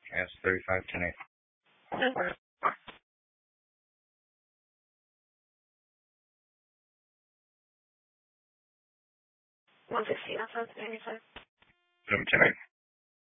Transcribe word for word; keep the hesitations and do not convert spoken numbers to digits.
S thirty-five ten eight. Okay. one sixteen outside ninety-five. Seven ten eight.